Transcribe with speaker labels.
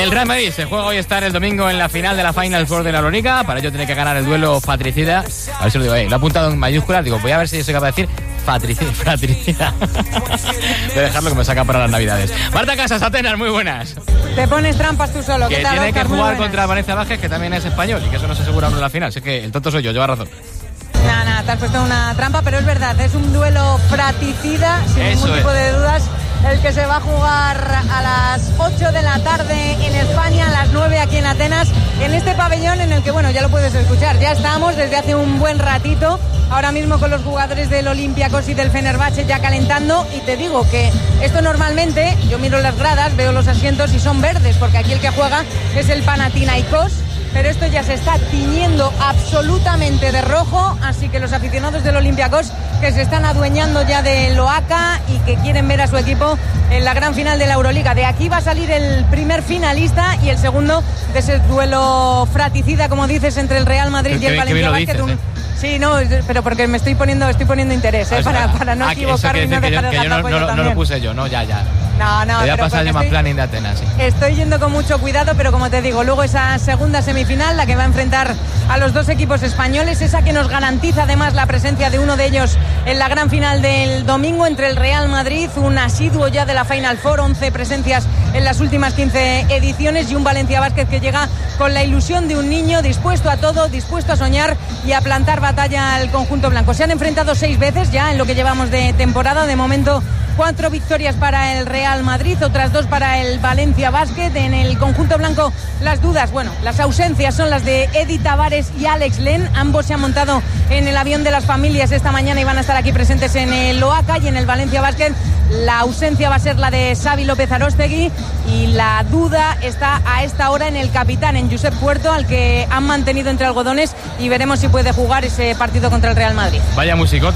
Speaker 1: El Real Madrid se juega hoy estar el domingo en la final de la Final Four de la Euroliga. Para ello tiene que ganar el duelo fratricida. A ver si lo digo ahí. Lo he apuntado en mayúsculas. Digo, voy a ver si soy capaz de decir fratricida. Voy a dejarlo que me saca para las navidades. Marta Casas, Atenas, muy buenas.
Speaker 2: Te pones trampas tú solo.
Speaker 1: Que
Speaker 2: ¿Qué tal,
Speaker 1: tiene
Speaker 2: Oscar?
Speaker 1: que jugar contra Valencia Vázquez, que también es español, y que eso no se asegura uno en la final. Así que el tonto soy yo, lleva razón.
Speaker 2: Nada, te has puesto una trampa, pero es verdad, es un duelo fratricida, sin ningún tipo de dudas. El que se va a jugar a las 8 de la tarde en España, a las 9 aquí en Atenas, en este pabellón en el que, bueno, ya lo puedes escuchar, ya estamos desde hace un buen ratito, ahora mismo con los jugadores del Olympiacos y del Fenerbahce ya calentando, y te digo que esto normalmente, yo miro las gradas, veo los asientos y son verdes, porque aquí el que juega es el Panathinaikos, pero esto ya se está tiñendo absolutamente de rojo, así que los aficionados del Olympiacos que se están adueñando ya del Oaca y que quieren ver a su equipo en la gran final de la Euroliga. De aquí va a salir el primer finalista y el segundo de ese duelo fratricida, como dices, entre el Real Madrid y el Valencia Vázquez. Sí, no, pero porque me estoy poniendo interés, para no equivocarme y no dejar el gato apoyo también.
Speaker 1: No lo puse yo, no, ya.
Speaker 2: No.
Speaker 1: Te voy a pasar yo más planning de Atenas, sí.
Speaker 2: Estoy yendo con mucho cuidado, pero como te digo, luego esa segunda semifinal, la que va a enfrentar a los dos equipos españoles, esa que nos garantiza además la presencia de uno de ellos en la gran final del domingo entre el Real Madrid, un asiduo ya de la Final Four, 11 presencias en las últimas 15 ediciones, y un Valencia Vázquez que llega con la ilusión de un niño dispuesto a todo, dispuesto a soñar y a plantar batalla al conjunto blanco. Se han enfrentado 6 veces ya en lo que llevamos de temporada, de momento 4 victorias para el Real Madrid, otras 2 para el Valencia Basket. En el conjunto blanco las dudas, las ausencias son las de Edi Tavares y Alex Len, ambos se han montado en el avión de las familias esta mañana y van a estar aquí presentes en el Oaca. Y en el Valencia Basket la ausencia va a ser la de Xavi López Aróstegui y la duda está a esta hora en el capitán, en Josep Puerto, al que han mantenido entre algodones, y veremos si puede jugar ese partido contra el Real Madrid.
Speaker 1: Vaya musicote.